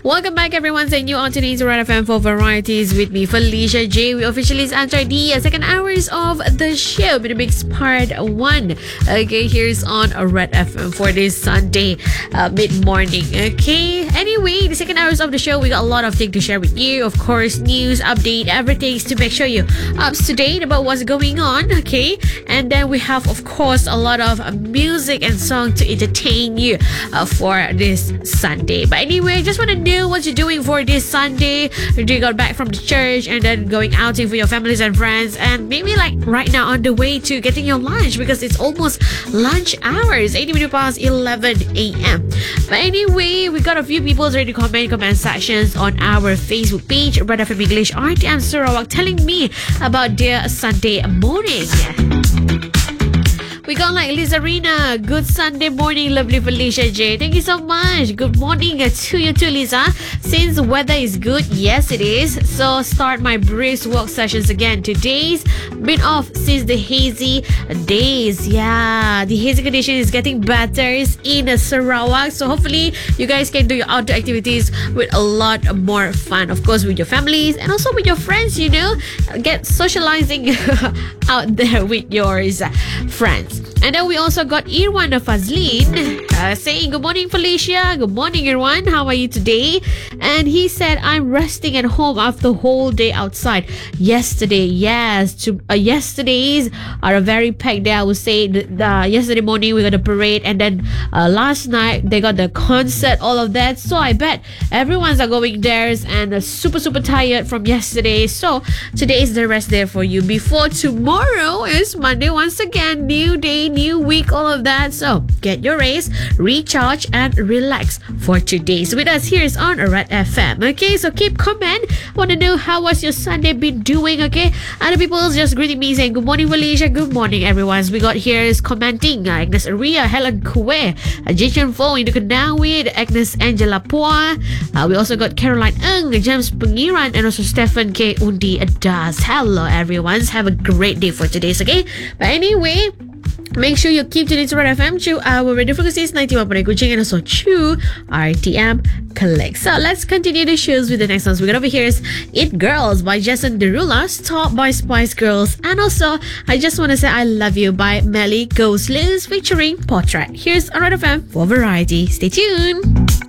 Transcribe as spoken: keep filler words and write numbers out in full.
Welcome back, everyone. Saying you on today's Red F M for Varieties with me, Felicia J. We officially entered the uh, second hours of the show, Bit Mix Part one. Okay, here's on Red F M for this Sunday uh, mid-morning. Okay, anyway, the second hours of the show, we got a lot of things to share with you. Of course, news, update, everything to make sure you're up to date about what's going on. Okay, and then we have, of course, a lot of music and song to entertain you uh, for this Sunday. But anyway, just want to know what you're doing for this Sunday. You got back from the church and then going outing for your families and friends, and maybe like right now on the way to getting your lunch because it's almost lunch hours, eighty minutes past eleven a.m. But anyway, we got a few people ready to comment comment sections on our Facebook page, Red F M English R T M Sarawak, telling me about their Sunday morning. We got like Lizarina. Good Sunday morning, lovely Felicia J. Thank you so much. Good morning to you too, Lisa. Since weather is good, yes it is. So start my brisk walk sessions again. Today's been off since the hazy days. Yeah, the hazy condition is getting better in Sarawak. So hopefully you guys can do your outdoor activities with a lot more fun. Of course, with your families and also with your friends, you know. Get socializing out there with your friends. And then we also got Irwan Fazlin uh, saying, good morning, Felicia. Good morning, Irwan. How are you today? And he said, I'm resting at home after the whole day outside. Yesterday, yes. To, uh, yesterdays are a very packed day, I would say. The, the, yesterday morning, we got a parade. And then uh, last night, they got the concert, all of that. So I bet everyone's are going there and uh, super, super tired from yesterday. So today is the rest day for you. Before tomorrow is Monday once again. New day, new week, all of that. So get your race, recharge and relax for today's with us. Here's on Red F M. Okay, so keep comment. Want to know how was your Sunday been doing? Okay, other people just greeting me saying good morning, Felicia. Good morning, everyone. We got here is commenting uh, Agnes Aria, Helen Kue, uh, Jichen Fo, Induka Dawid, Agnes Angela Pua. Uh, we also got Caroline Ng, James Pengiran, and also Stephen K. Undi Das. Hello, everyone. Have a great day for today's. Okay, but anyway, make sure you keep tuning to Red F M to our radio frequencies ninety-one point eight Kuching and also to R T M Collect. So let's continue the shows with the next ones. We got over here is It Girls by Jason Derulo, Stop by Spice Girls, and also I Just Want to Say I Love You by Melly Goes Loose featuring Portrait. Here's Red F M for variety. Stay tuned.